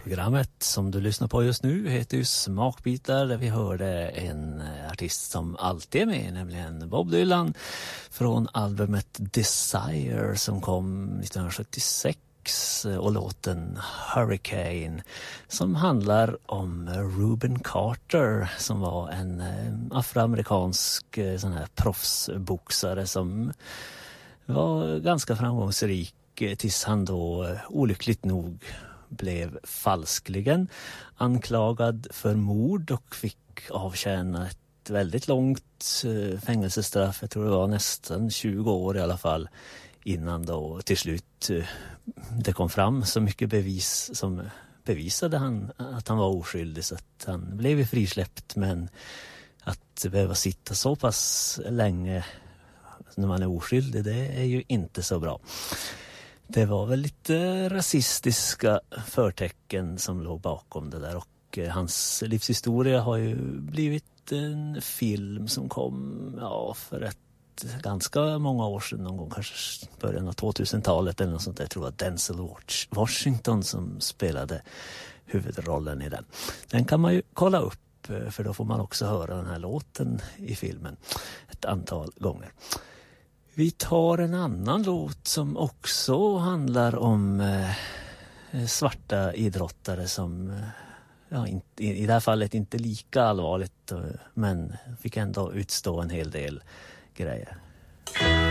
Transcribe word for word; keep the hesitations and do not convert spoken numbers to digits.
Programmet som du lyssnar på just nu heter ju Smakbitar, där vi hörde en artist som alltid är med, nämligen Bob Dylan från albumet Desire som kom nittonhundrasjuttiosex, och låten Hurricane som handlar om Reuben Carter som var en afroamerikansk sån här proffsboxare som var ganska framgångsrik tills han då olyckligt nog blev falskligen anklagad för mord och fick avtjäna ett väldigt långt fängelsestraff. Jag tror det var nästan tjugo år i alla fall, innan då till slut det kom fram så mycket bevis som bevisade han att han var oskyldig, så att han blev frisläppt. Men att behöva sitta så pass länge när man är oskyldig, det är ju inte så bra. Det var väl lite rasistiska förtecken som låg bakom det där, och hans livshistoria har ju blivit en film som kom ja, för ett ganska många år sedan, någon gång kanske början av tvåtusentalet eller något sånt där. Jag tror det var Denzel Washington som spelade huvudrollen i den. Den kan man ju kolla upp, för då får man också höra den här låten i filmen ett antal gånger. Vi tar en annan låt som också handlar om eh, svarta idrottare som eh, ja, in, i, i det här fallet inte lika allvarligt, eh, men fick ändå utstå en hel del grejer.